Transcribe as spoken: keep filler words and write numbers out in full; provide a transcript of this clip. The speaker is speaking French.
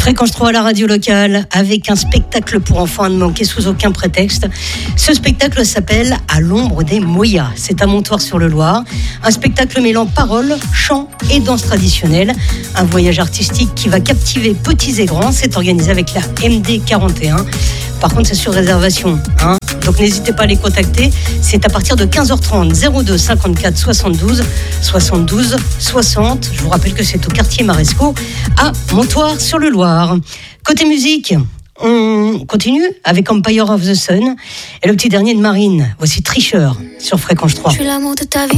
Fréquence trois à la radio locale, avec un spectacle pour enfants à ne manquer sous aucun prétexte. Ce spectacle s'appelle À l'ombre des Moyas. C'est à Montoire-sur-le-Loir. Un spectacle mêlant paroles, chants et danse traditionnelle. Un voyage artistique qui va captiver petits et grands. C'est organisé avec la M D quarante et un. Par contre, c'est sur réservation, hein. Donc n'hésitez pas à les contacter. C'est à partir de quinze heures trente, zéro deux cinquante-quatre soixante-douze soixante-douze soixante. Je vous rappelle que c'est au quartier Maresco à Montoire-sur-le-Loir. Côté musique, on continue avec Empire of the Sun et le petit dernier de Marine. Voici Tricheur sur Fréquence trois. Je suis l'amour de ta vie.